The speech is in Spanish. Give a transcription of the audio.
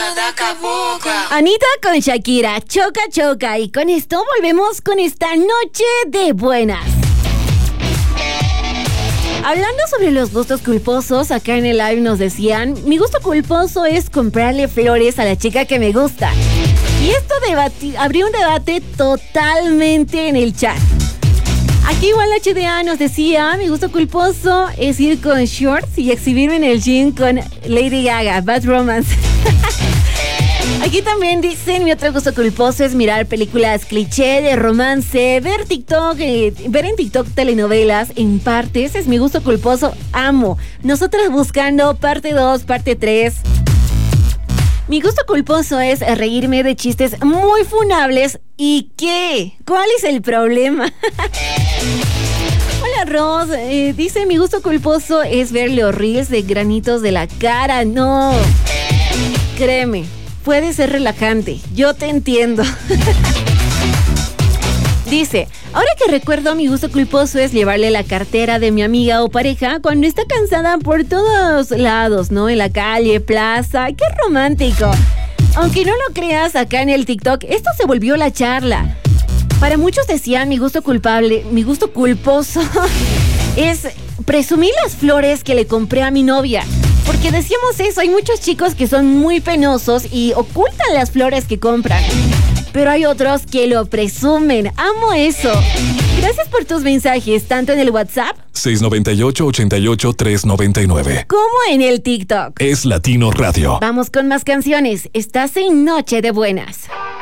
Anita con Shakira, choca, choca. Y con esto volvemos con esta noche de buenas. Hablando sobre los gustos culposos, acá en el live nos decían: mi gusto culposo es comprarle flores a la chica que me gusta. Y esto abrió un debate totalmente en el chat. Aquí igual HDA nos decía: mi gusto culposo es ir con shorts y exhibirme en el gym con Lady Gaga, Bad Romance. Aquí también dicen: mi otro gusto culposo es mirar películas cliché de romance, ver en TikTok telenovelas en partes. Es mi gusto culposo, amo. Nosotras buscando parte 2, parte 3. Mi gusto culposo es reírme de chistes muy funables. ¿Y qué? ¿Cuál es el problema? Hola Ros, dice: mi gusto culposo es ver los reels de granitos de la cara. No, créeme, puede ser relajante, yo te entiendo. Dice: ahora que recuerdo, mi gusto culposo es llevarle la cartera de mi amiga o pareja cuando está cansada por todos lados, ¿no? En la calle, plaza. ¡Qué romántico! Aunque no lo creas, acá en el TikTok esto se volvió la charla. Para muchos decían: mi gusto culposo es presumir las flores que le compré a mi novia. Porque decíamos eso, hay muchos chicos que son muy penosos y ocultan las flores que compran. Pero hay otros que lo presumen. Amo eso. Gracias por tus mensajes, tanto en el WhatsApp 698-88-399 como en el TikTok. Es Latino Radio. Vamos con más canciones. Estás en Noche de Buenas.